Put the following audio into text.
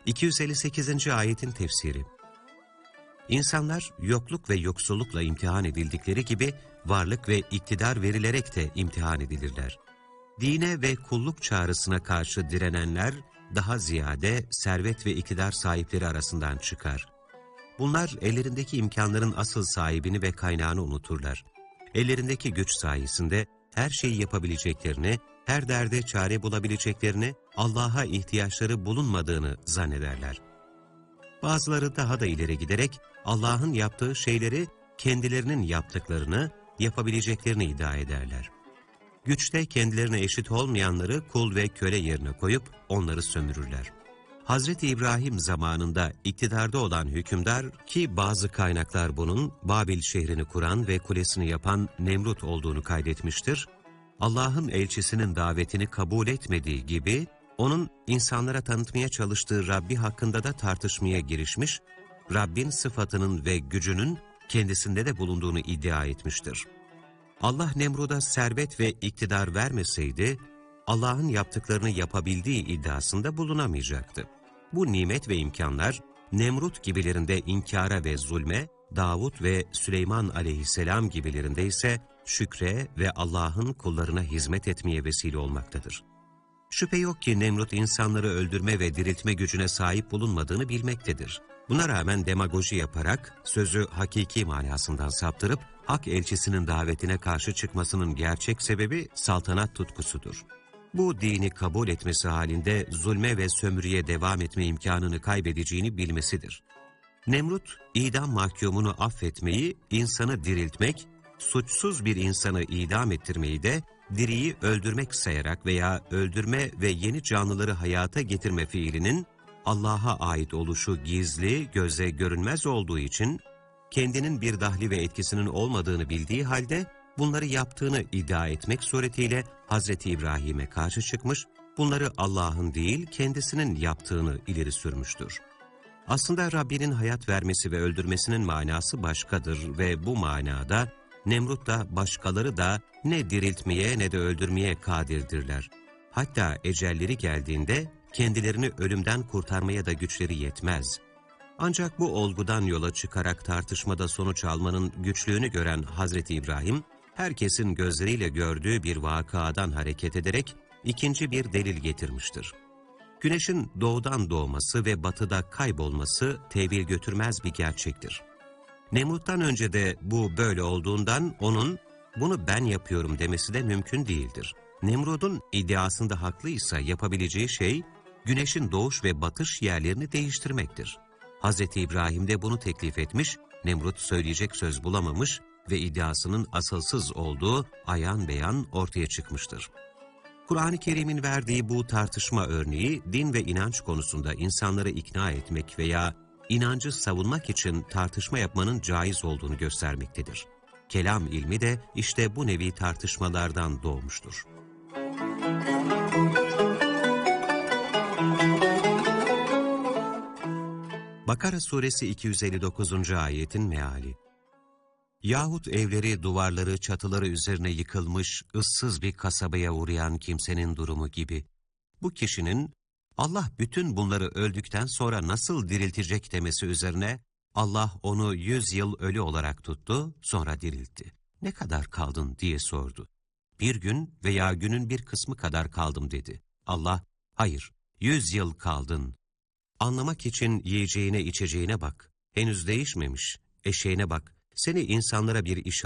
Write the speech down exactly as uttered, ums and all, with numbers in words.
iki yüz elli sekizinci ayetin tefsiri. İnsanlar yokluk ve yoksullukla imtihan edildikleri gibi varlık ve iktidar verilerek de imtihan edilirler. Dine ve kulluk çağrısına karşı direnenler daha ziyade servet ve iktidar sahipleri arasından çıkar. Bunlar ellerindeki imkanların asıl sahibini ve kaynağını unuturlar. Ellerindeki güç sayesinde her şeyi yapabileceklerini, her derde çare bulabileceklerini, Allah'a ihtiyaçları bulunmadığını zannederler. Bazıları daha da ileri giderek Allah'ın yaptığı şeyleri kendilerinin yaptıklarını, yapabileceklerini iddia ederler. Güçte kendilerine eşit olmayanları kul ve köle yerine koyup onları sömürürler. Hazreti İbrahim zamanında iktidarda olan hükümdar ki bazı kaynaklar bunun Babil şehrini kuran ve kulesini yapan Nemrut olduğunu kaydetmiştir, Allah'ın elçisinin davetini kabul etmediği gibi onun insanlara tanıtmaya çalıştığı Rabbi hakkında da tartışmaya girişmiş, Rabbin sıfatının ve gücünün kendisinde de bulunduğunu iddia etmiştir. Allah Nemrut'a servet ve iktidar vermeseydi, Allah'ın yaptıklarını yapabildiği iddiasında bulunamayacaktı. Bu nimet ve imkanlar, Nemrut gibilerinde inkara ve zulme, Davud ve Süleyman aleyhisselam gibilerinde ise şükre ve Allah'ın kullarına hizmet etmeye vesile olmaktadır. Şüphe yok ki Nemrut insanları öldürme ve diriltme gücüne sahip bulunmadığını bilmektedir. Buna rağmen demagoji yaparak sözü hakiki manasından saptırıp hak elçisinin davetine karşı çıkmasının gerçek sebebi saltanat tutkusudur. Bu dini kabul etmesi halinde zulme ve sömürüye devam etme imkanını kaybedeceğini bilmesidir. Nemrut, idam mahkumunu affetmeyi, insanı diriltmek, suçsuz bir insanı idam ettirmeyi de diriyi öldürmek sayarak veya öldürme ve yeni canlıları hayata getirme fiilinin Allah'a ait oluşu gizli, göze görünmez olduğu için kendinin bir dahli ve etkisinin olmadığını bildiği halde bunları yaptığını iddia etmek suretiyle Hazreti İbrahim'e karşı çıkmış, bunları Allah'ın değil kendisinin yaptığını ileri sürmüştür. Aslında Rabbinin hayat vermesi ve öldürmesinin manası başkadır ve bu manada Nemrut da başkaları da ne diriltmeye ne de öldürmeye kadirdirler. Hatta ecelleri geldiğinde kendilerini ölümden kurtarmaya da güçleri yetmez. Ancak bu olgudan yola çıkarak tartışmada sonuç almanın güçlüğünü gören Hazreti İbrahim, herkesin gözleriyle gördüğü bir vakadan hareket ederek ikinci bir delil getirmiştir. Güneşin doğudan doğması ve batıda kaybolması tevil götürmez bir gerçektir. Nemrut'tan önce de bu böyle olduğundan onun bunu ben yapıyorum demesi de mümkün değildir. Nemrut'un iddiasında haklıysa yapabileceği şey güneşin doğuş ve batış yerlerini değiştirmektir. Hazreti İbrahim de bunu teklif etmiş, Nemrut söyleyecek söz bulamamış ve iddiasının asılsız olduğu ayan beyan ortaya çıkmıştır. Kur'an-ı Kerim'in verdiği bu tartışma örneği din ve inanç konusunda insanları ikna etmek veya inancı savunmak için tartışma yapmanın caiz olduğunu göstermektedir. Kelam ilmi de işte bu nevi tartışmalardan doğmuştur. Bakara suresi iki yüz elli dokuzuncu ayetin meali. Yahut evleri, duvarları, çatıları üzerine yıkılmış, ıssız bir kasabaya uğrayan kimsenin durumu gibi. Bu kişinin Allah bütün bunları öldükten sonra nasıl diriltecek demesi üzerine Allah onu yüz yıl ölü olarak tuttu, sonra diriltti. Ne kadar kaldın diye sordu. Bir gün veya günün bir kısmı kadar kaldım dedi. Allah, hayır, yüz yıl kaldın. Anlamak için yiyeceğine içeceğine bak. Henüz değişmemiş. Eşeğine bak. Seni insanlara bir işaret